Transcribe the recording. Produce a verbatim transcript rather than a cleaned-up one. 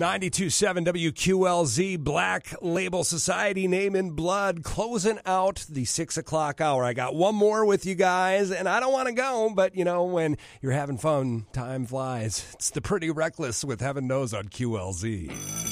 ninety-two point seven W Q L Z, Black Label Society, Name in Blood, closing out the six o'clock hour. I got one more with you guys, and I don't want to go, but, you know, when you're having fun, time flies. It's the Pretty Reckless with Heaven Knows on Q L Z.